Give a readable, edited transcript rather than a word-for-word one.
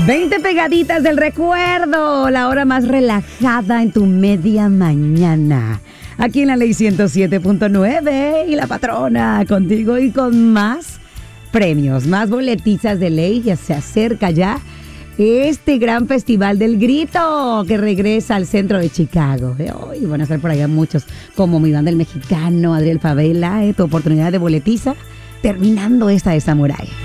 20 pegaditas del recuerdo, la hora más relajada en tu media mañana. Aquí en la Ley 107.9 y la patrona contigo y con más premios, más boletizas de ley. Ya se acerca ya este gran festival del grito que regresa al centro de Chicago. Hoy van a estar por allá muchos, como mi banda El Mexicano, Adriel Favela, tu oportunidad de boletiza, terminando esta de Samurai.